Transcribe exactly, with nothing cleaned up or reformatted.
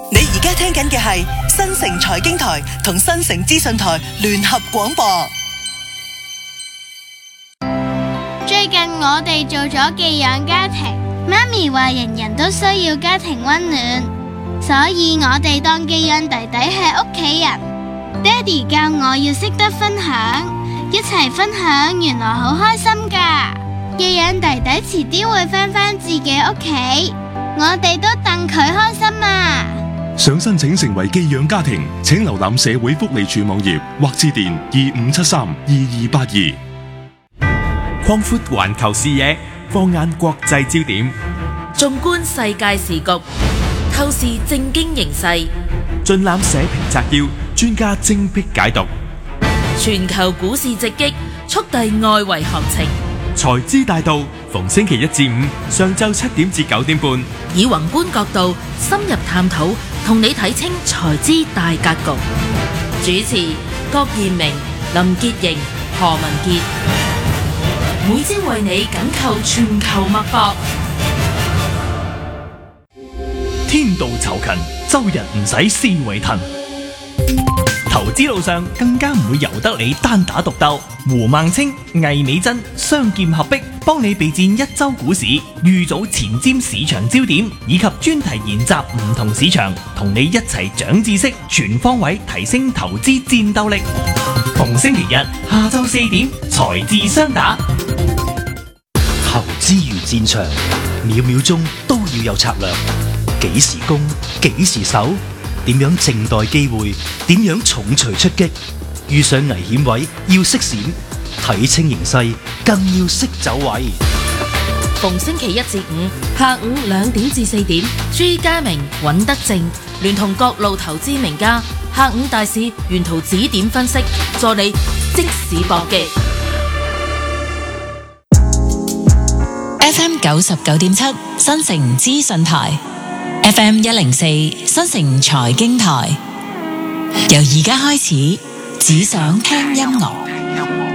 你而家聽緊嘅係新城財經台同新城資訊台聯合廣播。 最近我哋做咗寄養家庭，媽咪話人人都需要家庭溫暖，所以我哋當寄養弟弟係屋企人。爹哋教我要識得分享，一齊分享原來好開心㗎。寄養弟弟遲啲會返返自己屋企，我哋都戥佢開心啊！ 想申請成為寄養家庭，請瀏覽社會福利署網頁或致電二五七三二二八二。 擴闊環球視野，放眼國際焦點， 縱觀世界時局，透視政經形勢， 盡覽社評摘要，專家精闢解讀。 全球股市直擊，速遞外圍行情。 財資大道，逢星期一至五上晝七點至九點半， 以宏觀角度深入探討，同你睇清財資大格局。主持郭彥明、林潔瑩、何文傑，每朝為你緊扣全球脈搏。 天道酬勤，周日唔使思維騰。投資路上更加唔會由得你單打獨鬥。胡孟青、魏美珍雙劍合璧，幫你備戰一周股市，預早前瞻市場焦點，以及專題研習唔同市場，同你一齊長知識，全方位提升投資戰鬥力。逢星期日下晝四點，財智雙打。 投資如戰場，秒秒鐘都要有策略。幾時攻，幾時守？點樣靜待機會？點樣重錘出擊？遇上危險位要識閃，睇清形勢更要識走位。 逢星期一至五下午兩點至四點，朱家明、尹德正聯同各路投資名家，下午大市沿途指點分析，助你即時搏擊。 F M 九十九點七新城資訊台。F M 一零四新城財經台，由而家開始，只想聽音樂。